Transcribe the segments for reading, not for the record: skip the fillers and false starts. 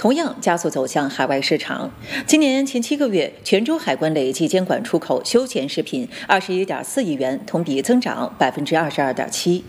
同样加速走向海外市场。今年前7个月，泉州海关累计监管出口休闲食品21.4亿元，同比增长22.7%。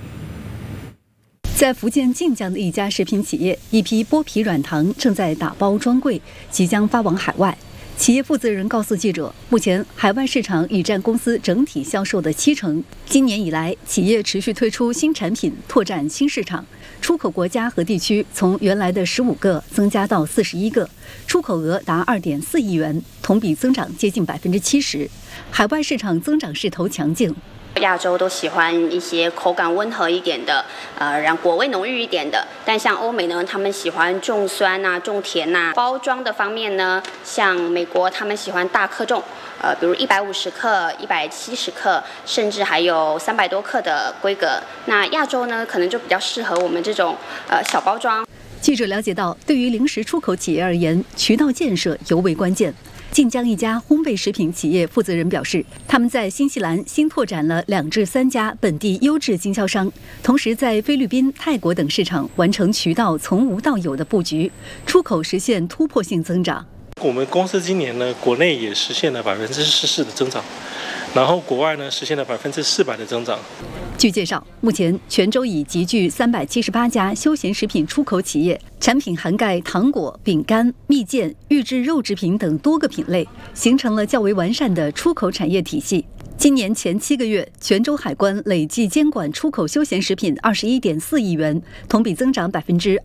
在福建晋江的一家食品企业，一批剥皮软糖正在打包装柜，即将发往海外。企业负责人告诉记者，目前海外市场已占公司整体销售的70%。今年以来，企业持续推出新产品，拓展新市场，出口国家和地区从原来的15个增加到41个，出口额达2.4亿元，同比增长接近70%。海外市场增长势头强劲。 亚洲都喜欢一些口感温和一点的，然果味浓郁一点的。但像欧美呢，他们喜欢重酸啊、重甜啊。包装的方面呢，像美国他们喜欢大克重，比如150克、170克，甚至还有300多克的规格。那亚洲呢，可能就比较适合我们这种小包装。 记者了解到，对于零食出口企业而言，渠道建设尤为关键。晋江一家烘焙食品企业负责人表示，他们在新西兰新拓展了2至3家本地优质经销商，同时在菲律宾、泰国等市场完成渠道从无到有的布局，出口实现突破性增长。 我们公司今年呢，国内也实现了44%的增长，然后国外呢实现了400%的增长。 据介绍，目前泉州已集聚378家休闲食品出口企业，产品涵盖糖果、饼干、蜜饯、预制肉制品等多个品类，形成了较为完善的出口产业体系。今年前7个月，泉州海关累计监管出口休闲食品21.4亿元，同比增长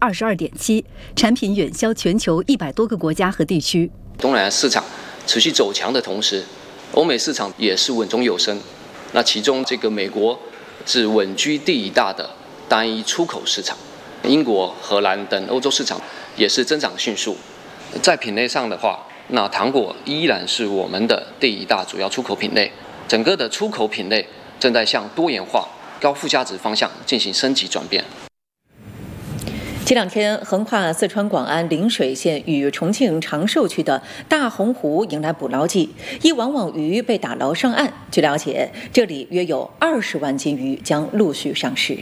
22.7%，产品远销全球100多个国家和地区。 东南亚市场持续走强的同时，欧美市场也是稳中有升。那其中这个美国是稳居第1大的单一出口市场，英国、荷兰等欧洲市场也是增长迅速。在品类上的话，那糖果依然是我们的第1大主要出口品类。整个的出口品类正在向多元化、高附加值方向进行升级转变。 这2天，横跨四川广安陵水县与重庆长寿区的大洪湖迎来捕捞季，一网网鱼被打捞上岸。据了解，这里约有20万斤鱼将陆续上市。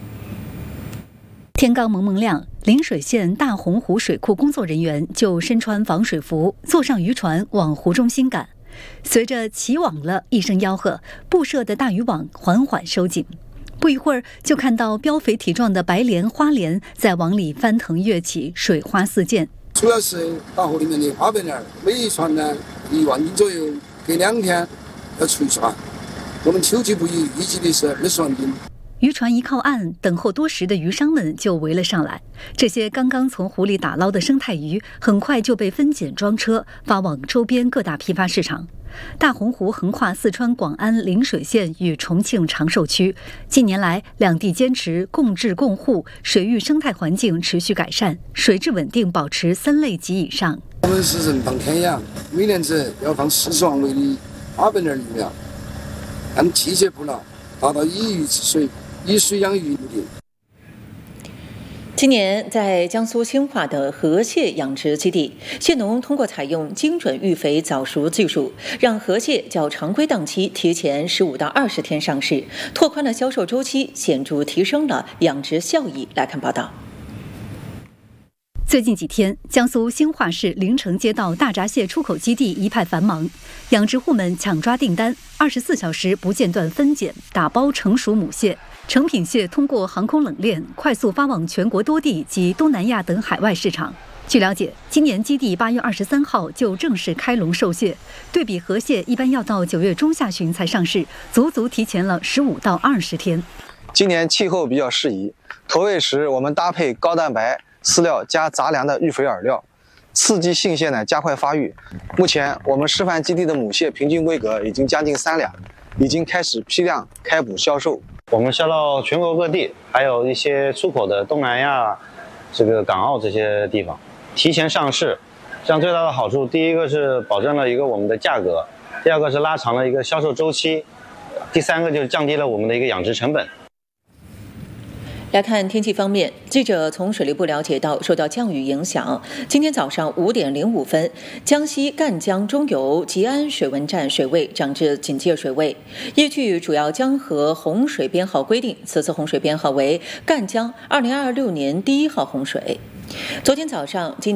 天刚蒙蒙亮，陵水县大洪湖水库工作人员就身穿防水服，坐上渔船往湖中心赶。随着起网了一声吆喝，布设的大渔网缓缓收紧。不一会儿，就看到膘肥体壮的白鲢、花鲢在网里翻腾跃起，水花四溅。 主要是大河里面的花白鲢，每一船呢1万斤左右，隔2天要出一船。我们秋季捕鱼预计的是20万斤。 渔船一靠岸，等候多时的渔商们就围了上来。这些刚刚从湖里打捞的生态鱼，很快就被分拣装车，发往周边各大批发市场。大洪湖横跨四川广安陵水县与重庆长寿区，近年来两地坚持共治共护，水域生态环境持续改善，水质稳定保持3类级以上。 我们是人放天养，每年只要放40万尾的花白鲢鱼苗，按季节捕捞，达到以鱼治水、以水养鱼目的。 今年，在江苏兴化的河蟹养殖基地，蟹农通过采用精准育肥早熟技术，让河蟹较常规档期提前15到20天上市，拓宽了销售周期，显著提升了养殖效益。来看报道。 最近几天，江苏兴化市临城街道大闸蟹出口基地一派繁忙，养殖户们抢抓订单，24小时不间断分拣、打包成熟母蟹。成品蟹通过航空冷链快速发往全国多地及东南亚等海外市场。据了解，今年基地8月23号就正式开笼售蟹，对比河蟹一般要到9月中下旬才上市，足足提前了15到20天。 今年气候比较适宜，投喂时我们搭配高蛋白饲料加杂粮的育肥饵料，刺激性蟹呢加快发育。目前我们示范基地的母蟹平均规格已经将近3两，已经开始批量开捕销售。 我们销到全国各地，还有一些出口的东南亚、港澳这些地方，提前上市，这样最大的好处，第一个是保证了一个我们的价格，第二个是拉长了一个销售周期，第三个就是降低了我们的一个养殖成本。 来看天气方面，记者从水利部了解到，受到降雨影响，今天早上5点05分，江西赣江中游吉安水文站水位涨至警戒水位。依据主要江河洪水编号规定，此次洪水编号为赣江2026年第1号洪水。昨天早上，